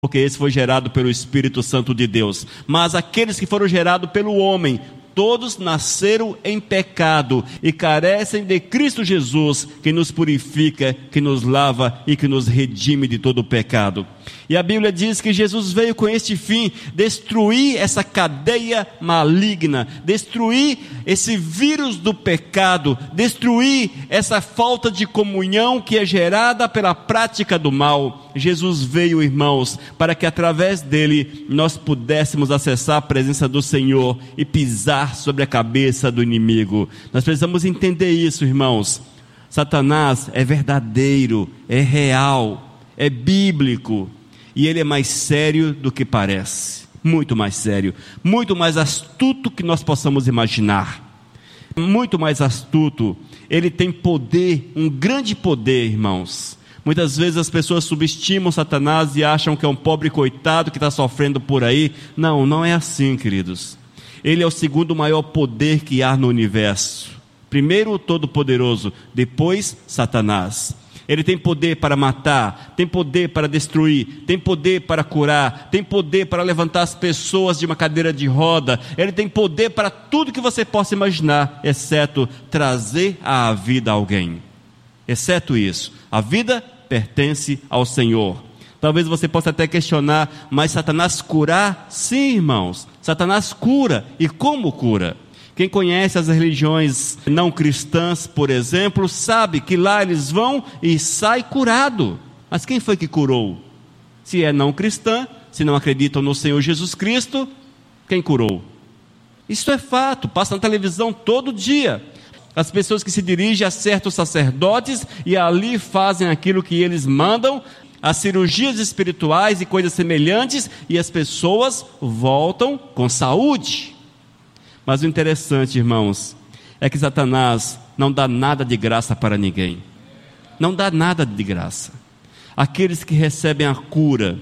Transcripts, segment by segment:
porque esse foi gerado pelo Espírito Santo de Deus. Mas aqueles que foram gerados pelo homem, todos nasceram em pecado e carecem de Cristo Jesus, que nos purifica, que nos lava e que nos redime de todo o pecado. E a Bíblia diz que Jesus veio com este fim: destruir essa cadeia maligna, destruir esse vírus do pecado, destruir essa falta de comunhão que é gerada pela prática do mal. Jesus veio, irmãos, para que através dele nós pudéssemos acessar a presença do Senhor e pisar sobre a cabeça do inimigo. Nós precisamos entender isso, irmãos. Satanás é verdadeiro, é real, é bíblico, e ele é mais sério do que parece, muito mais sério, muito mais astuto que nós possamos imaginar, muito mais astuto. Ele tem poder, um grande poder, irmãos. Muitas vezes as pessoas subestimam Satanás e acham que é um pobre coitado que está sofrendo por aí. Não, não é assim, queridos. Ele é o segundo maior poder que há no universo. Primeiro o Todo-Poderoso, depois Satanás. Ele tem poder para matar, tem poder para destruir, tem poder para curar, tem poder para levantar as pessoas de uma cadeira de roda. Ele tem poder para tudo que você possa imaginar, exceto trazer à vida alguém. Exceto isso, a vida pertence ao Senhor. Talvez você possa até questionar: mas Satanás curar? Sim, irmãos, Satanás cura. E como cura? Quem conhece as religiões não cristãs, por exemplo, sabe que lá eles vão e sai curado. Mas quem foi que curou? Se é não cristã, se não acreditam no Senhor Jesus Cristo, quem curou? Isso é fato, passa na televisão todo dia. As pessoas que se dirigem a certos sacerdotes e ali fazem aquilo que eles mandam, as cirurgias espirituais e coisas semelhantes, e as pessoas voltam com saúde. Mas o interessante, irmãos, é que Satanás não dá nada de graça para ninguém. Não dá nada de graça. Aqueles que recebem a cura,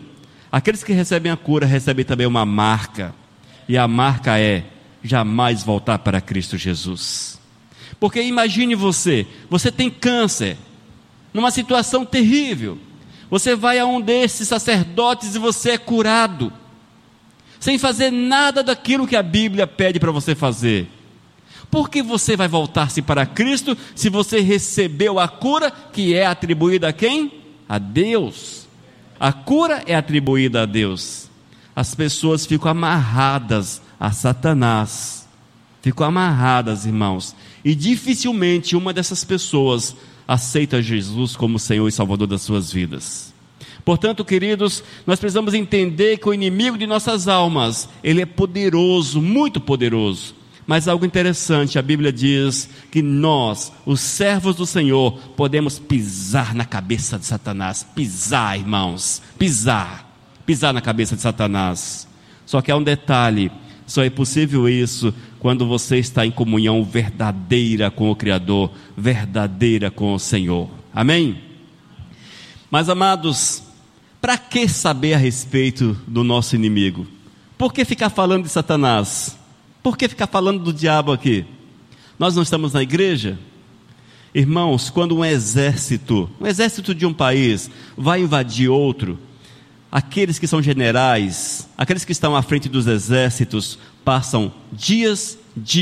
recebem também uma marca. E a marca é jamais voltar para Cristo Jesus. Porque imagine você tem câncer, numa situação terrível. Você vai a um desses sacerdotes e você é curado, sem fazer nada daquilo que a Bíblia pede para você fazer. Por que você vai voltar-se para Cristo, se você recebeu a cura, que é atribuída a quem? A Deus. A cura é atribuída a Deus. As pessoas ficam amarradas a Satanás, ficam amarradas, irmãos, e dificilmente uma dessas pessoas aceita Jesus como Senhor e Salvador das suas vidas. Portanto, queridos, nós precisamos entender que o inimigo de nossas almas, ele é poderoso, muito poderoso. Mas algo interessante, a Bíblia diz que nós, os servos do Senhor, podemos pisar na cabeça de Satanás. Pisar, irmãos, pisar na cabeça de Satanás. Só que há um detalhe: só é possível isso quando você está em comunhão verdadeira com o Criador, verdadeira com o Senhor. Amém? Mas, amados, para que saber a respeito do nosso inimigo? Por que ficar falando de Satanás? Por que ficar falando do diabo aqui? Nós não estamos na igreja? Irmãos, quando um exército de um país vai invadir outro, aqueles que são generais, aqueles que estão à frente dos exércitos, passam dias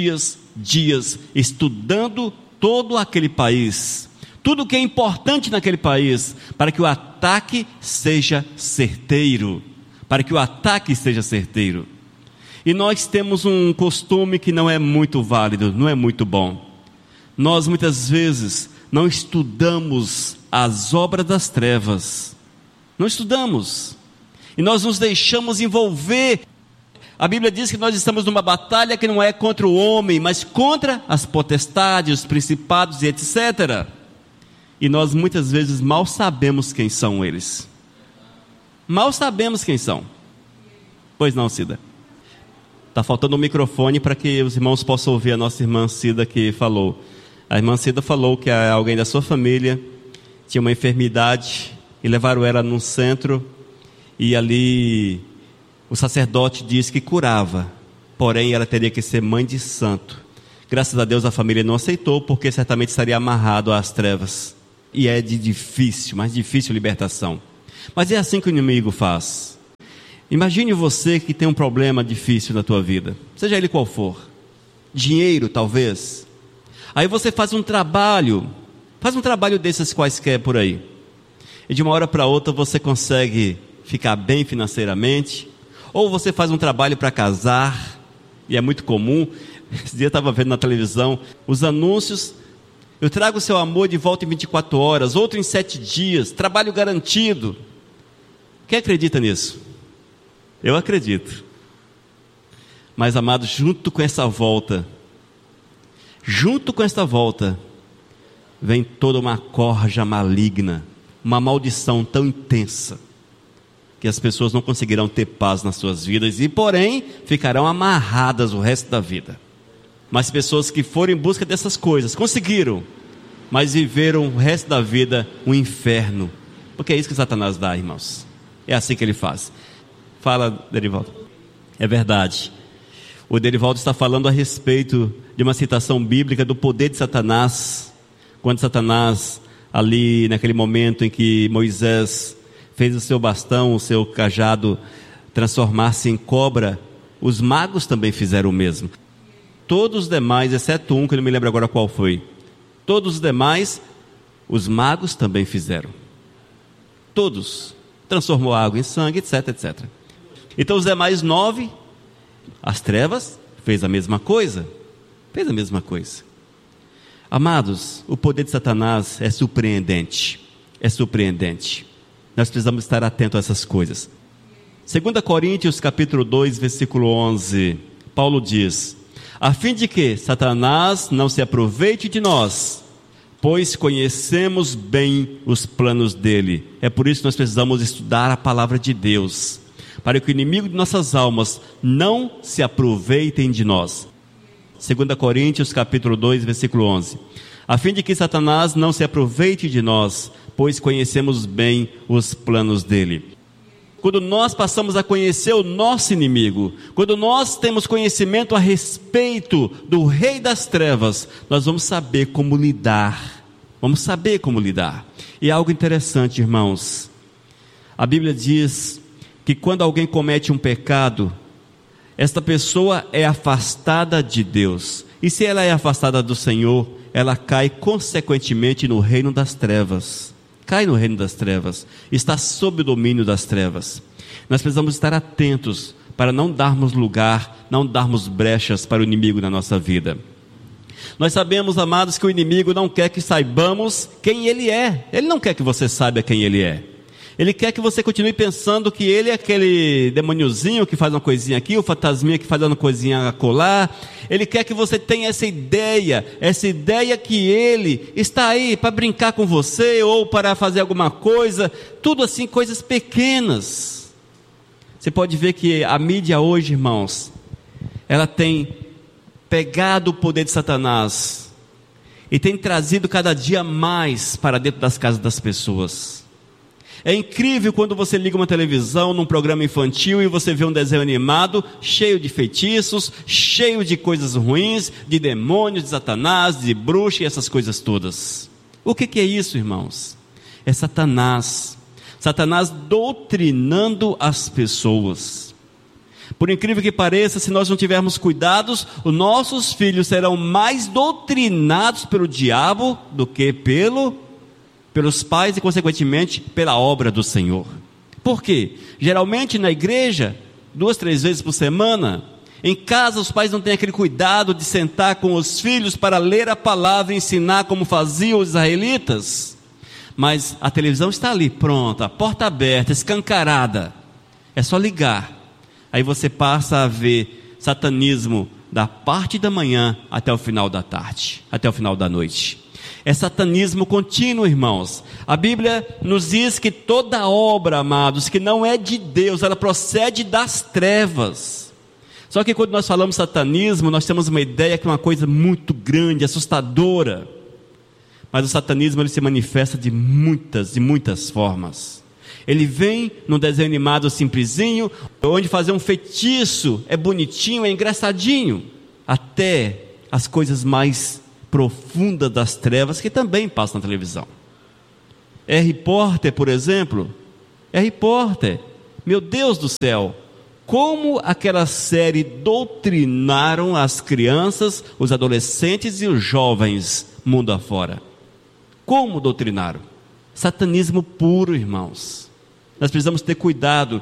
estudando todo aquele país, tudo que é importante naquele país, para que o ataque seja certeiro, E nós temos um costume que não é muito válido, não é muito bom. Nós muitas vezes não estudamos as obras das trevas, não estudamos, e nós nos deixamos envolver. A Bíblia diz que nós estamos numa batalha que não é contra o homem, mas contra as potestades, os principados e etc. E nós muitas vezes mal sabemos quem são eles. Mal sabemos quem são. Pois não, Cida? Está faltando um microfone para que os irmãos possam ouvir a nossa irmã Cida que falou. A irmã Cida falou que alguém da sua família tinha uma enfermidade e levaram ela num centro, e ali o sacerdote disse que curava, porém ela teria que ser mãe de santo. Graças a Deus a família não aceitou, porque certamente estaria amarrado às trevas, e é de mais difícil libertação. Mas é assim que o inimigo faz. Imagine você que tem um problema difícil na tua vida, seja ele qual for. Dinheiro, talvez. Aí você faz um trabalho desses quaisquer por aí. E de uma hora para outra você consegue ficar bem financeiramente. Ou você faz um trabalho para casar, e é muito comum. Esse dia eu estava vendo na televisão os anúncios: eu trago o seu amor de volta em 24 horas, outro em 7 dias, trabalho garantido. Quem acredita nisso? Eu acredito. Mas, amados, junto com esta volta, vem toda uma corja maligna, uma maldição tão intensa, que as pessoas não conseguirão ter paz nas suas vidas e, porém, ficarão amarradas o resto da vida. Mas pessoas que foram em busca dessas coisas, conseguiram, mas viveram o resto da vida um inferno, porque é isso que Satanás dá, irmãos. É assim que ele faz. Fala, Derivaldo. É verdade. O Derivaldo está falando a respeito de uma citação bíblica do poder de Satanás, quando Satanás, ali naquele momento em que Moisés fez o seu bastão, o seu cajado transformar-se em cobra, os magos também fizeram o mesmo. Todos os demais, exceto um que eu não me lembro agora qual foi, todos os demais, os magos também fizeram. Todos. Transformou a água em sangue, etc, etc. Então os demais 9, as trevas, fez a mesma coisa. Amados, o poder de Satanás é surpreendente. Nós precisamos estar atentos a essas coisas. 2 Coríntios capítulo 2, versículo 11, Paulo diz: a fim de que Satanás não se aproveite de nós, pois conhecemos bem os planos dele. É por isso que nós precisamos estudar a palavra de Deus, para que o inimigo de nossas almas não se aproveitem de nós. 2 Coríntios capítulo 2, versículo 11. A fim de que Satanás não se aproveite de nós, pois conhecemos bem os planos dele. Quando nós passamos a conhecer o nosso inimigo, quando nós temos conhecimento a respeito do rei das trevas, nós vamos saber como lidar. E algo interessante, irmãos, a Bíblia diz que quando alguém comete um pecado, esta pessoa é afastada de Deus. E se ela é afastada do Senhor, ela cai consequentemente no reino das trevas. Está sob o domínio das trevas. Nós precisamos estar atentos para não darmos lugar, não darmos brechas para o inimigo na nossa vida. Nós sabemos, amados, que o inimigo não quer que saibamos quem ele é. Ele não quer que você saiba quem ele é. Ele quer que você continue pensando que ele é aquele demôniozinho que faz uma coisinha aqui, o fantasminha que faz uma coisinha acolá. Ele quer que você tenha essa ideia que ele está aí para brincar com você ou para fazer alguma coisa, tudo assim, coisas pequenas. Você pode ver que a mídia hoje, irmãos, ela tem pegado o poder de Satanás e tem trazido cada dia mais para dentro das casas das pessoas. É incrível quando você liga uma televisão num programa infantil e você vê um desenho animado cheio de feitiços, cheio de coisas ruins, de demônios, de Satanás, de bruxa e essas coisas todas. O que é isso, irmãos? É Satanás doutrinando as pessoas. Por incrível que pareça, se nós não tivermos cuidados, os nossos filhos serão mais doutrinados pelo diabo do que pelos pais e, consequentemente, pela obra do Senhor. Por quê? Geralmente na igreja, 2, 3 vezes por semana, em casa os pais não têm aquele cuidado de sentar com os filhos para ler a palavra e ensinar como faziam os israelitas. Mas a televisão está ali, pronta, a porta aberta, escancarada. É só ligar. Aí você passa a ver satanismo da parte da manhã até o final da tarde, até o final da noite. É satanismo contínuo, irmãos. A Bíblia nos diz que toda obra, amados, que não é de Deus, ela procede das trevas. Só que quando nós falamos satanismo, nós temos uma ideia que é uma coisa muito grande, assustadora. Mas o satanismo, ele se manifesta de muitas formas. Ele vem num desenho animado simplesinho, onde fazer um feitiço é bonitinho, é engraçadinho, até as coisas mais profundas das trevas que também passam na televisão. Harry Potter, por exemplo, Meu Deus do céu, como aquela série doutrinaram as crianças, os adolescentes e os jovens mundo afora. Como doutrinaram? Satanismo puro, irmãos. Nós precisamos ter cuidado.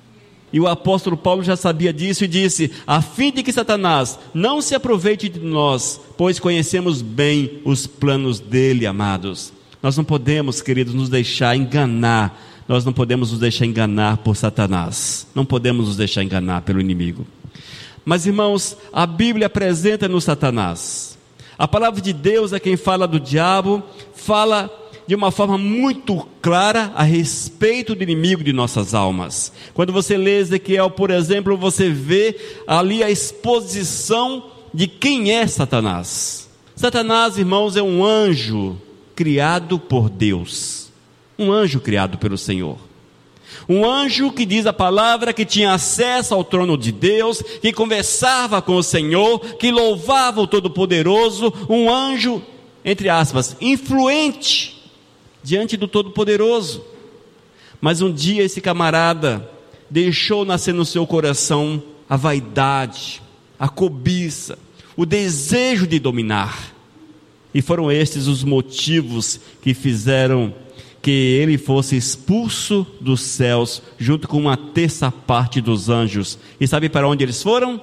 E o apóstolo Paulo já sabia disso e disse: a fim de que Satanás não se aproveite de nós, pois conhecemos bem os planos dele, amados. Nós não podemos, queridos, nos deixar enganar. Nós não podemos nos deixar enganar por Satanás. Não podemos nos deixar enganar pelo inimigo. Mas, irmãos, a Bíblia apresenta-nos Satanás. A palavra de Deus é quem fala do diabo, fala de uma forma muito clara a respeito do inimigo de nossas almas. Quando você lê Ezequiel, por exemplo, você vê ali a exposição de quem é Satanás. Satanás, irmãos, é um anjo criado por Deus. Um anjo criado pelo Senhor. Um anjo que diz a palavra que tinha acesso ao trono de Deus, que conversava com o Senhor, que louvava o Todo-Poderoso. Um anjo, entre aspas, influente diante do Todo-Poderoso. Mas um dia esse camarada deixou nascer no seu coração a vaidade, a cobiça, o desejo de dominar. E foram estes os motivos que fizeram que ele fosse expulso dos céus, junto com uma terça parte dos anjos. E sabe para onde eles foram?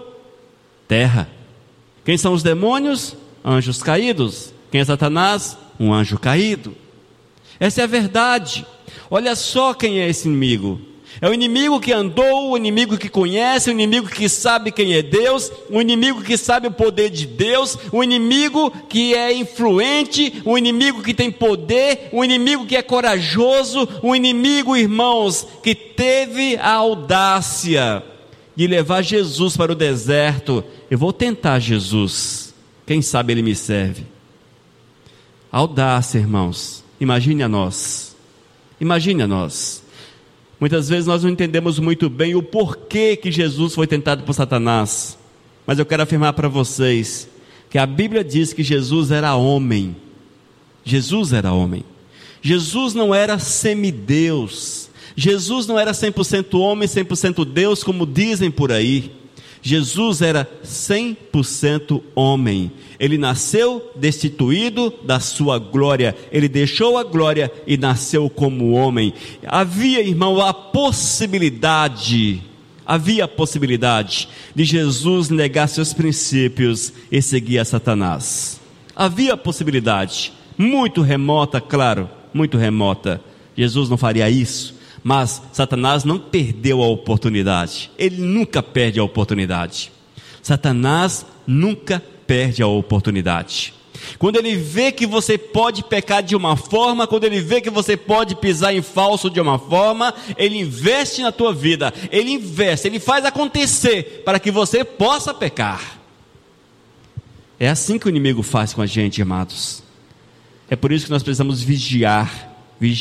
Terra. Quem são os demônios? Anjos caídos. Quem é Satanás? Um anjo caído. Essa é a verdade. Olha só quem é esse inimigo. É o inimigo que andou, o inimigo que conhece, o inimigo que sabe quem é Deus, o inimigo que sabe o poder de Deus, o inimigo que é influente, o inimigo que tem poder, o inimigo que é corajoso, o inimigo, irmãos, que teve a audácia de levar Jesus para o deserto. Eu vou tentar Jesus, quem sabe ele me serve. Audácia, irmãos, imagine a nós. Muitas vezes nós não entendemos muito bem o porquê que Jesus foi tentado por Satanás. Mas eu quero afirmar para vocês que a Bíblia diz que Jesus era homem. Jesus era homem. Jesus não era semideus. Jesus não era 100% homem, 100% Deus, como dizem por aí. Jesus era 100% homem. Ele nasceu destituído da sua glória. Ele deixou a glória e nasceu como homem. Havia, irmão, a possibilidade de Jesus negar seus princípios e seguir a Satanás. Havia a possibilidade, muito remota, claro, muito remota. Jesus não faria isso. Mas Satanás não perdeu a oportunidade. Ele nunca perde a oportunidade. Satanás nunca perde a oportunidade. Quando ele vê que você pode pecar de uma forma, quando ele vê que você pode pisar em falso de uma forma, ele investe na tua vida. Ele faz acontecer para que você possa pecar. É assim que o inimigo faz com a gente, amados. É por isso que nós precisamos vigiar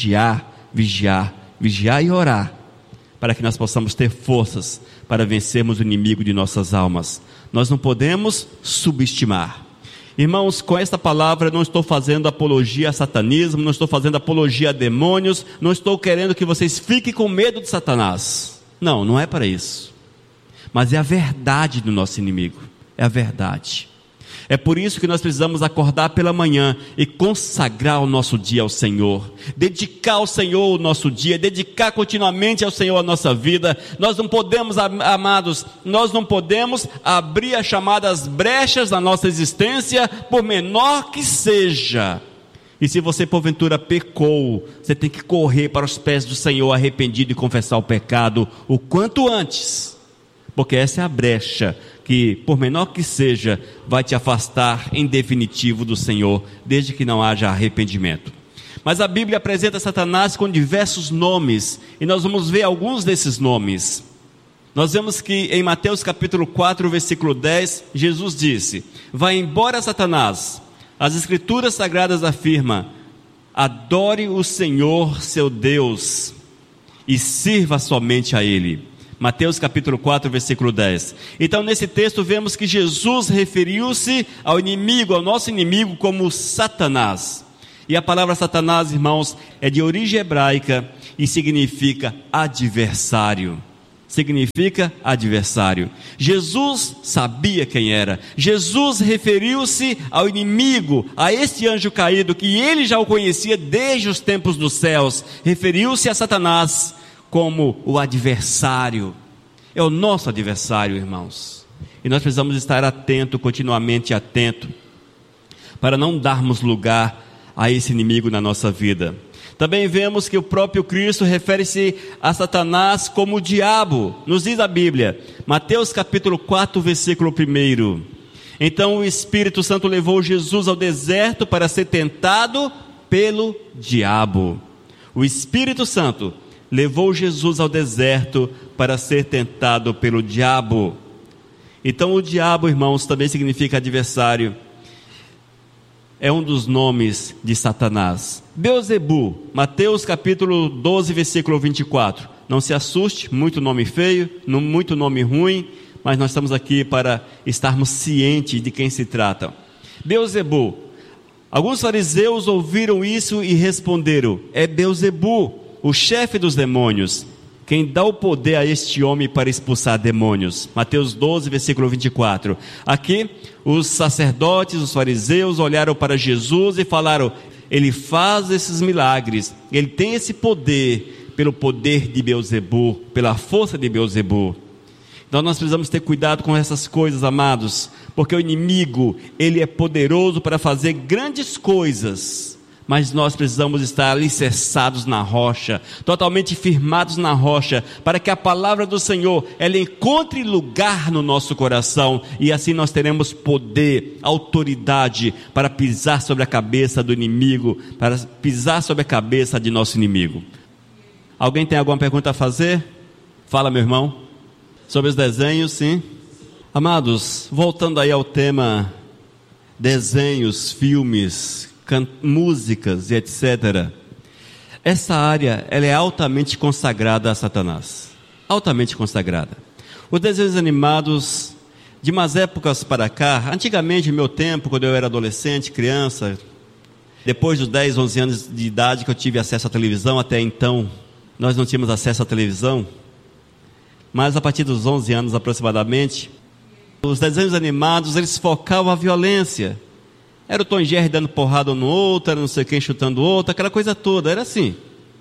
e orar, para que nós possamos ter forças para vencermos o inimigo de nossas almas. Nós não podemos subestimar. Irmãos, com esta palavra eu não estou fazendo apologia a satanismo, não estou fazendo apologia a demônios, não estou querendo que vocês fiquem com medo de Satanás. Não, não é para isso. Mas é a verdade do nosso inimigo, é a verdade. É por isso que nós precisamos acordar pela manhã e consagrar o nosso dia ao Senhor, dedicar ao Senhor o nosso dia, dedicar continuamente ao Senhor a nossa vida. Nós não podemos, amados, nós não podemos abrir as chamadas brechas da nossa existência, por menor que seja. E se você porventura pecou, você tem que correr para os pés do Senhor arrependido e confessar o pecado o quanto antes, porque essa é a brecha que, por menor que seja, vai te afastar em definitivo do Senhor, desde que não haja arrependimento. Mas a Bíblia apresenta Satanás com diversos nomes, e nós vamos ver alguns desses nomes. Nós vemos que em Mateus capítulo 4, versículo 10, Jesus disse: vai embora, Satanás, as Escrituras Sagradas afirmam: adore o Senhor seu Deus e sirva somente a Ele. Mateus capítulo 4, versículo 10. Então nesse texto vemos que Jesus referiu-se ao inimigo, ao nosso inimigo, como Satanás. E a palavra Satanás, irmãos, é de origem hebraica e significa adversário. significa adversário. Jesus sabia quem era. Jesus referiu-se ao inimigo, a este anjo caído, que ele já o conhecia desde os tempos dos céus. Referiu-se a Satanás como o adversário. É o nosso adversário, irmãos. E nós precisamos estar atento, continuamente atento, para não darmos lugar a esse inimigo na nossa vida. Também vemos que o próprio Cristo refere-se a Satanás como o diabo. Nos diz a Bíblia, Mateus capítulo 4, versículo 1. Então o Espírito Santo levou Jesus ao deserto para ser tentado pelo diabo. O Espírito Santo levou Jesus ao deserto para ser tentado pelo diabo. Então o diabo, irmãos, também significa adversário. É um dos nomes de Satanás. Beelzebu, Mateus capítulo 12, versículo 24. Não se assuste, muito nome feio, muito nome ruim, mas nós estamos aqui para estarmos cientes de quem se trata. Beelzebu. Alguns fariseus ouviram isso e responderam: é Beelzebu, o chefe dos demônios, quem dá o poder a este homem para expulsar demônios. Mateus 12, versículo 24. Aqui, os sacerdotes, os fariseus olharam para Jesus e falaram: ele faz esses milagres, ele tem esse poder, pelo poder de Beelzebu, pela força de Beelzebu. Então nós precisamos ter cuidado com essas coisas, amados, porque o inimigo, ele é poderoso para fazer grandes coisas, mas nós precisamos estar alicerçados na rocha, totalmente firmados na rocha, para que a palavra do Senhor, ela encontre lugar no nosso coração, e assim nós teremos poder, autoridade, para pisar sobre a cabeça do inimigo, para pisar sobre a cabeça de nosso inimigo. Alguém tem alguma pergunta a fazer? Fala, meu irmão. Sobre os desenhos, sim. Amados, voltando aí ao tema desenhos, filmes, músicas e etc. Essa área, ela é altamente consagrada a Satanás. Altamente consagrada. Os desenhos animados, de umas épocas para cá, antigamente, no meu tempo, quando eu era adolescente, criança, depois dos 10, 11 anos de idade que eu tive acesso à televisão, até então, nós não tínhamos acesso à televisão, mas a partir dos 11 anos aproximadamente, os desenhos animados, eles focavam a violência. Era o Tom e Jerry dando porrada um no outro, era não sei quem chutando o outro, aquela coisa toda, era assim.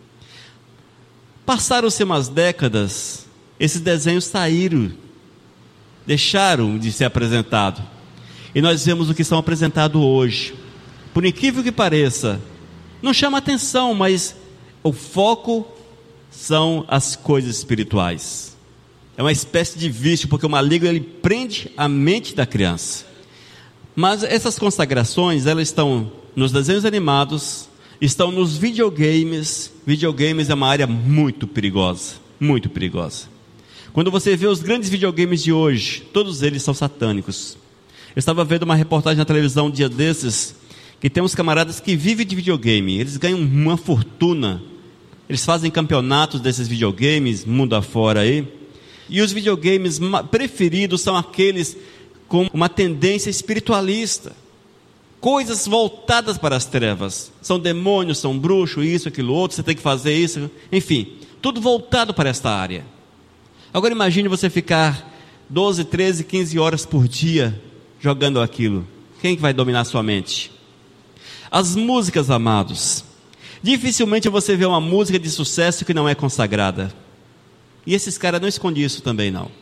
Passaram-se umas décadas, esses desenhos saíram, deixaram de ser apresentados, e nós vemos o que são apresentados hoje. Por incrível que pareça, não chama atenção, mas o foco são as coisas espirituais. É uma espécie de vício, porque o maligno, ele prende a mente da criança. Mas essas consagrações, elas estão nos desenhos animados, estão nos videogames. Videogames é uma área muito perigosa, muito perigosa. Quando você vê os grandes videogames de hoje, todos eles são satânicos. Eu estava vendo uma reportagem na televisão um dia desses, que tem uns camaradas que vivem de videogame, eles ganham uma fortuna, eles fazem campeonatos desses videogames, mundo afora aí, e os videogames preferidos são aqueles com uma tendência espiritualista, coisas voltadas para as trevas, são demônios, são bruxos, isso, aquilo outro, você tem que fazer isso, enfim, tudo voltado para esta área. Agora imagine você ficar 12, 13, 15 horas por dia jogando aquilo. Quem que vai dominar a sua mente? As músicas, amados, dificilmente você vê uma música de sucesso que não é consagrada, e esses caras não escondem isso também não.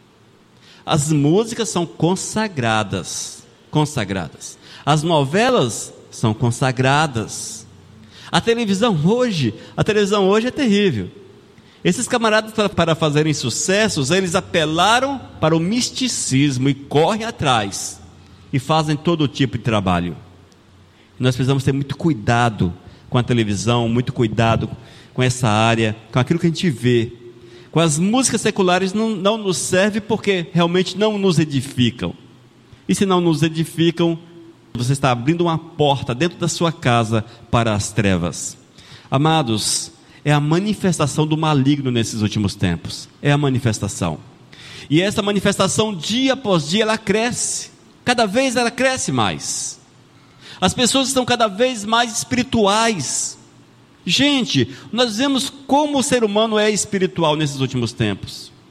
As músicas são consagradas, consagradas. As novelas são consagradas. A televisão hoje é terrível. Esses camaradas, para fazerem sucessos, eles apelaram para o misticismo e correm atrás e fazem todo tipo de trabalho. Nós precisamos ter muito cuidado com a televisão, muito cuidado com essa área, com aquilo que a gente vê. Com as músicas seculares não nos serve, porque realmente não nos edificam. E se não nos edificam, você está abrindo uma porta dentro da sua casa para as trevas. Amados, é a manifestação do maligno nesses últimos tempos. É a manifestação. E essa manifestação, dia após dia, ela cresce. Cada vez ela cresce mais. As pessoas estão cada vez mais espirituais. Gente, nós vemos como o ser humano é espiritual nesses últimos tempos.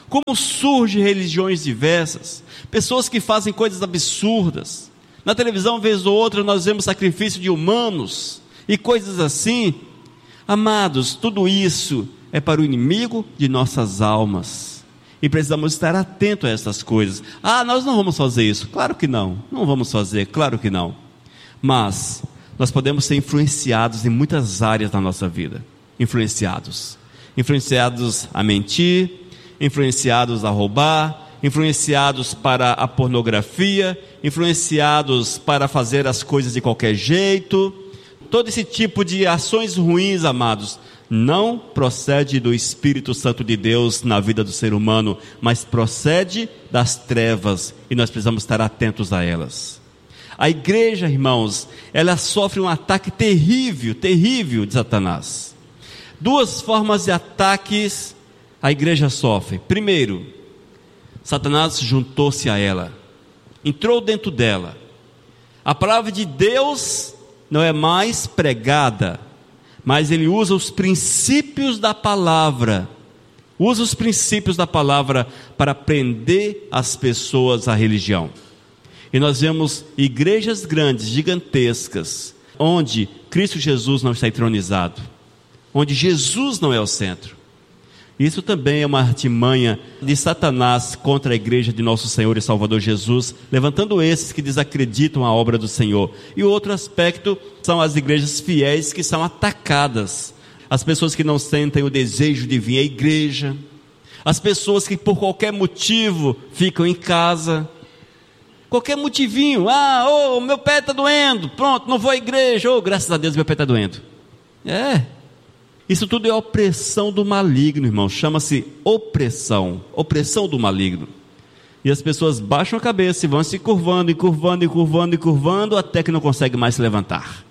Como surgem religiões diversas, pessoas que fazem coisas absurdas. Na televisão, vez ou outra, nós vemos sacrifício de humanos e coisas assim. Amados, tudo isso é para o inimigo de nossas almas, e precisamos estar atentos a essas coisas. Nós não vamos fazer isso. Claro que não, não vamos fazer, claro que não. Mas nós podemos ser influenciados em muitas áreas da nossa vida. Influenciados a mentir, influenciados a roubar, influenciados para a pornografia, influenciados para fazer as coisas de qualquer jeito. Todo esse tipo de ações ruins, amados, não procede do Espírito Santo de Deus na vida do ser humano, mas procede das trevas, e nós precisamos estar atentos a elas. A igreja, irmãos, ela sofre um ataque terrível de Satanás. Duas formas de ataques a igreja sofre. Primeiro, Satanás juntou-se a ela, entrou dentro dela. A palavra de Deus não é mais pregada, mas ele usa os princípios da palavra, para prender as pessoas à religião. E nós vemos igrejas grandes, gigantescas, onde Cristo Jesus não está entronizado, onde Jesus não é o centro. Isso também é uma artimanha de Satanás contra a igreja de nosso Senhor e Salvador Jesus, levantando esses que desacreditam a obra do Senhor. E o outro aspecto são as igrejas fiéis que são atacadas, as pessoas que não sentem o desejo de vir à igreja, as pessoas que por qualquer motivo ficam em casa, qualquer motivinho, meu pé está doendo, pronto, não vou à igreja, graças a Deus meu pé está doendo. Isso tudo é opressão do maligno, irmão. Chama-se opressão do maligno. E as pessoas baixam a cabeça e vão se curvando, até que não conseguem mais se levantar.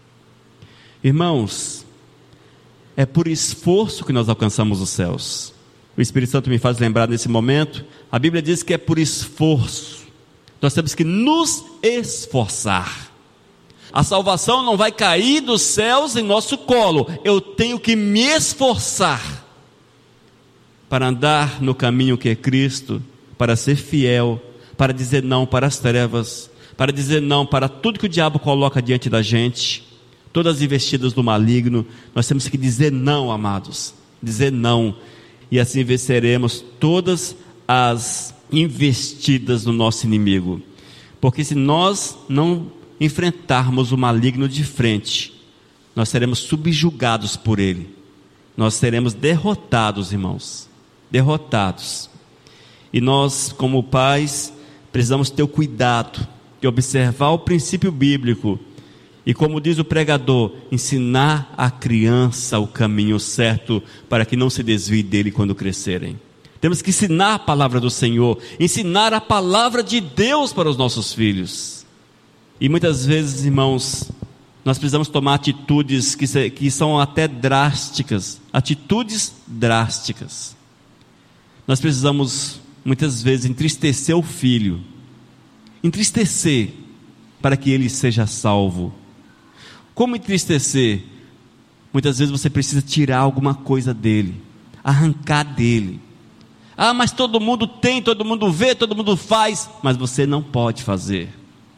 Irmãos, é por esforço que nós alcançamos os céus. O Espírito Santo me faz lembrar nesse momento, a Bíblia diz que é por esforço. Nós temos que nos esforçar. A salvação não vai cair dos céus em nosso colo. Eu tenho que me esforçar para andar no caminho que é Cristo, para ser fiel, para dizer não para as trevas, para dizer não para tudo que o diabo coloca diante da gente, todas as investidas do maligno. Nós temos que dizer não, amados, dizer não, e assim venceremos todas as investidas do nosso inimigo. Porque se nós não enfrentarmos o maligno de frente, nós seremos subjugados por ele, nós seremos derrotados, irmãos, derrotados. E nós, como pais, precisamos ter o cuidado de observar o princípio bíblico e, como diz o pregador, ensinar a criança o caminho certo para que não se desvie dele quando crescerem. Temos que ensinar a palavra do Senhor, ensinar a palavra de Deus para os nossos filhos. E muitas vezes, irmãos, nós precisamos tomar atitudes que são até drásticas, atitudes drásticas. Nós precisamos, muitas vezes, entristecer o filho, entristecer para que ele seja salvo. Como entristecer? Muitas vezes você precisa tirar alguma coisa dele, arrancar dele. Mas todo mundo tem, todo mundo vê, todo mundo faz, mas você não pode fazer.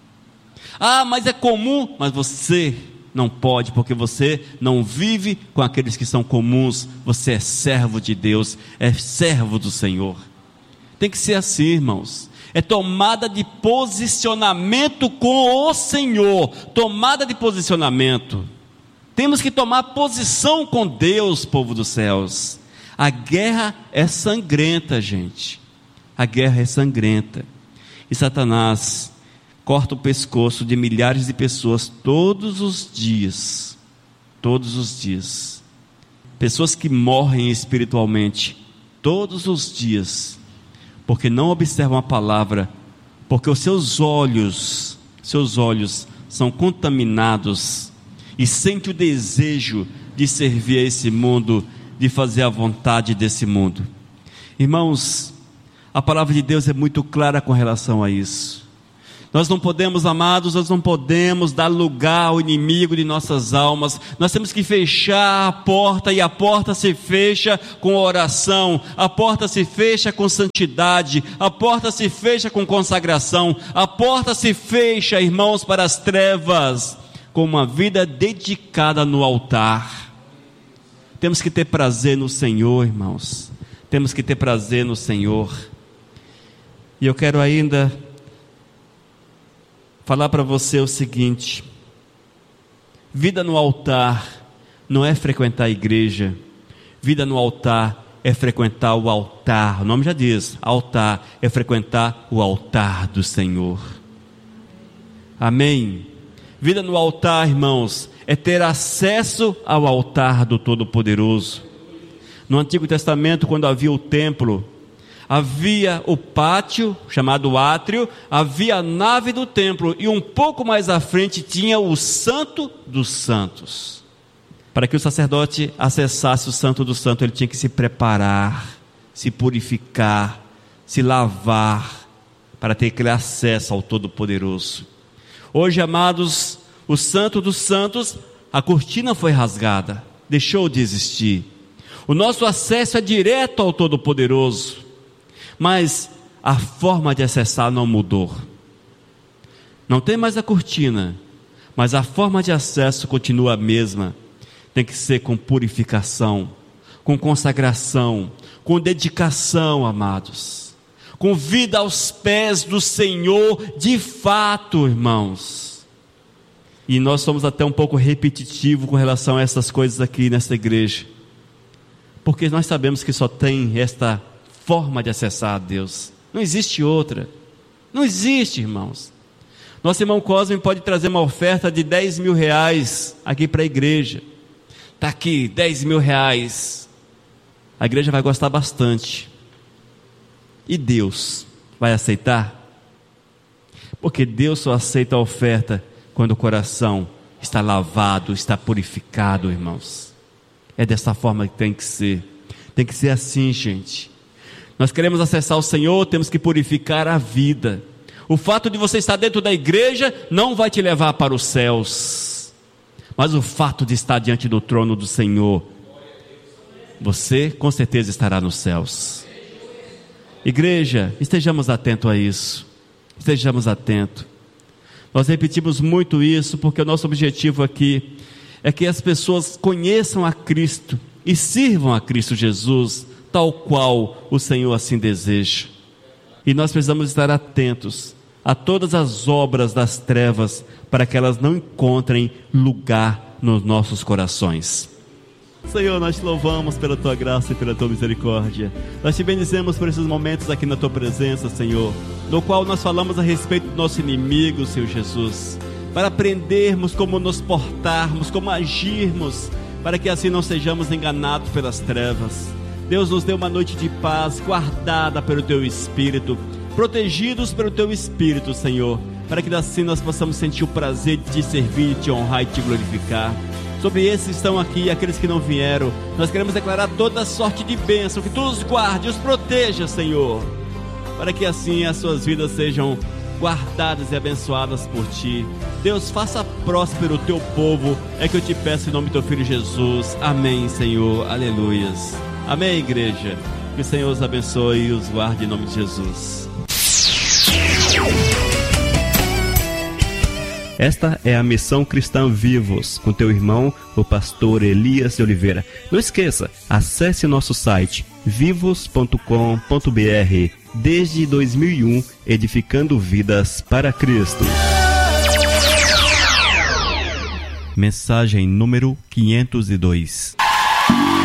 Mas é comum, mas você não pode, porque você não vive com aqueles que são comuns. Você é servo de Deus, é servo do Senhor. Tem que ser assim, irmãos. É tomada de posicionamento com o Senhor, tomada de posicionamento. Temos que tomar posição com Deus, povo dos céus. A guerra é sangrenta, gente. A guerra é sangrenta. E Satanás corta o pescoço de milhares de pessoas todos os dias. Todos os dias. Pessoas que morrem espiritualmente todos os dias, porque não observam a palavra, porque os seus olhos são contaminados e sente o desejo de servir a esse mundo, de fazer a vontade desse mundo. Irmãos, a palavra de Deus é muito clara com relação a isso. Nós não podemos, amados, nós não podemos dar lugar ao inimigo de nossas almas. Nós temos que fechar a porta, e a porta se fecha com oração, a porta se fecha com santidade, a porta se fecha com consagração, a porta se fecha, irmãos, para as trevas, com uma vida dedicada no altar. Temos que ter prazer no Senhor, irmãos, temos que ter prazer no Senhor. E eu quero ainda falar para você o seguinte: vida no altar não é frequentar a igreja, vida no altar é frequentar o altar. O nome já diz, altar é frequentar o altar do Senhor. Amém? Vida no altar, irmãos, é ter acesso ao altar do Todo-Poderoso. No Antigo Testamento, quando havia o templo, havia o pátio, chamado átrio, havia a nave do templo, e um pouco mais à frente tinha o Santo dos Santos. Para que o sacerdote acessasse o Santo dos Santos, ele tinha que se preparar, se purificar, se lavar, para ter aquele acesso ao Todo-Poderoso. Hoje, amados, o Santo dos Santos, a cortina foi rasgada, deixou de existir. O nosso acesso é direto ao Todo-Poderoso, mas a forma de acessar não mudou. Não tem mais a cortina, mas a forma de acesso continua a mesma. Tem que ser com purificação, com consagração, com dedicação, amados, com vida aos pés do Senhor, de fato, irmãos. E nós somos até um pouco repetitivos com relação a essas coisas aqui nessa igreja, porque nós sabemos que só tem esta forma de acessar a Deus, não existe outra, não existe, irmãos. Nosso irmão Cosme pode trazer uma oferta de 10 mil reais aqui para a igreja, está aqui, 10 mil reais, a igreja vai gostar bastante, e Deus vai aceitar? Porque Deus só aceita a oferta quando o coração está lavado, está purificado, irmãos. É dessa forma que tem que ser assim, gente. Nós queremos acessar o Senhor, temos que purificar a vida. O fato de você estar dentro da igreja não vai te levar para os céus, mas o fato de estar diante do trono do Senhor, você com certeza estará nos céus. Igreja, estejamos atentos a isso, estejamos atentos. Nós repetimos muito isso, porque o nosso objetivo aqui é que as pessoas conheçam a Cristo e sirvam a Cristo Jesus, tal qual o Senhor assim deseja. E nós precisamos estar atentos a todas as obras das trevas, para que elas não encontrem lugar nos nossos corações. Senhor, nós te louvamos pela tua graça e pela tua misericórdia. Nós te bendizemos por esses momentos aqui na tua presença, Senhor, no qual nós falamos a respeito do nosso inimigo, Senhor Jesus, para aprendermos como nos portarmos, como agirmos, para que assim não sejamos enganados pelas trevas. Deus, nos dê uma noite de paz, guardada pelo teu Espírito, protegidos pelo teu Espírito, Senhor, para que assim nós possamos sentir o prazer de te servir, de te honrar e te glorificar. Sobre esses que estão aqui e aqueles que não vieram, nós queremos declarar toda sorte de bênção, que tu os guarde, os proteja, Senhor, para que assim as suas vidas sejam guardadas e abençoadas por ti. Deus, faça próspero o teu povo, é que eu te peço em nome do teu Filho Jesus. Amém, Senhor, aleluias. Amém, igreja. Que o Senhor os abençoe e os guarde em nome de Jesus. Esta é a Missão Cristã Vivos, com teu irmão, o pastor Elias de Oliveira. Não esqueça, acesse nosso site vivos.com.br. Desde 2001, edificando vidas para Cristo. Mensagem número 502.